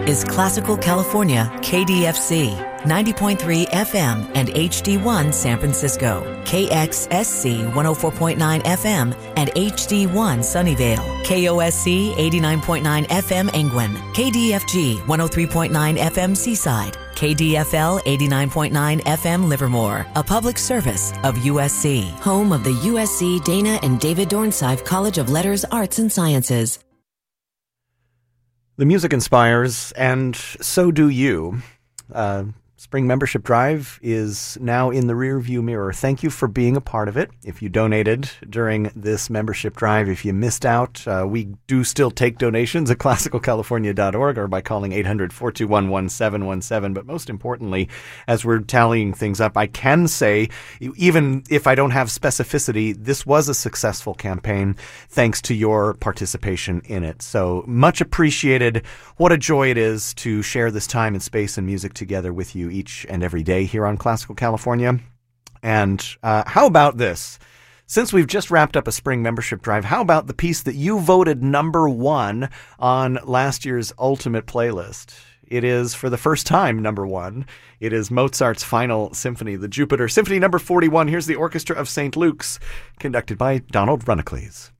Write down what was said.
is Classical California KDFC, 90.3 FM and HD1 San Francisco, KXSC 104.9 FM and HD1 Sunnyvale, KOSC 89.9 FM Angwin, KDFG 103.9 FM Seaside, KDFL 89.9 FM Livermore, a public service of USC, home of the USC Dana and David Dornsife College of Letters, Arts, and Sciences. The music inspires, and so do you. Spring Membership Drive is now in the rearview mirror. Thank you for being a part of it. If you donated during this membership drive, if you missed out, we do still take donations at classicalcalifornia.org or by calling 800-421-1717. But most importantly, as we're tallying things up, I can say, even if I don't have specificity, this was a successful campaign thanks to your participation in it. So much appreciated. What a joy it is to share this time and space and music together with you each and every day here on Classical California. And how about this? Since we've just wrapped up a spring membership drive, how about the piece that you voted number one on last year's Ultimate playlist? It is, for the first time, number one. It is Mozart's Final Symphony, the Jupiter Symphony number 41. Here's the Orchestra of St. Luke's, conducted by Donald Runnicles.